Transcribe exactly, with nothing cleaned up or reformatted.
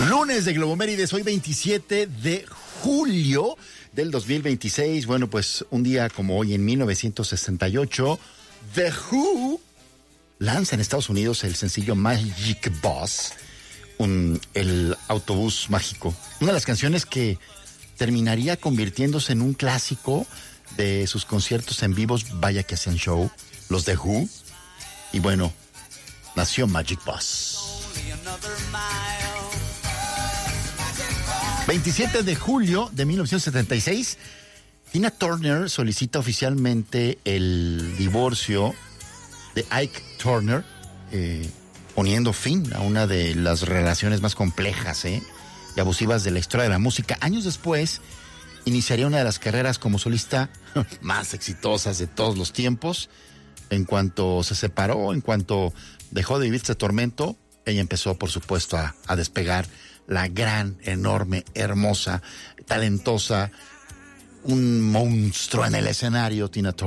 Lunes de Globomérides, hoy veintisiete de julio del dos mil veintiséis. Bueno, pues un día como hoy en mil novecientos sesenta y ocho, The Who lanza en Estados Unidos el sencillo Magic Bus, un, el autobús mágico. Una de las canciones que terminaría convirtiéndose en un clásico de sus conciertos en vivos. Vaya que hacían show los The Who. Y bueno, nació Magic Bus. veintisiete de julio de mil novecientos setenta y seis, Tina Turner solicita oficialmente el divorcio de Ike Turner, eh, poniendo fin a una de las relaciones más complejas eh, y abusivas de la historia de la música. Años después, iniciaría una de las carreras como solista más exitosas de todos los tiempos. En cuanto se separó, en cuanto dejó de vivir este tormento, ella empezó, por supuesto, a, a despegar. La gran, enorme, hermosa, talentosa, un monstruo en el escenario, Tina Turner.